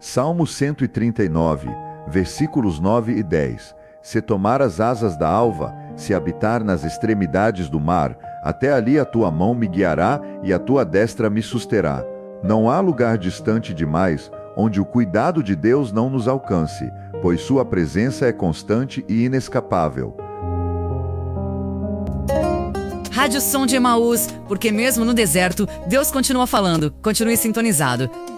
Salmo 139, versículos 9 e 10. Se tomar as asas da alva, se habitar nas extremidades do mar, até ali a tua mão me guiará e a tua destra me susterá. Não há lugar distante demais onde o cuidado de Deus não nos alcance, pois sua presença é constante e inescapável. Rádio Som de Emaús, porque mesmo no deserto, Deus continua falando. Continue sintonizado.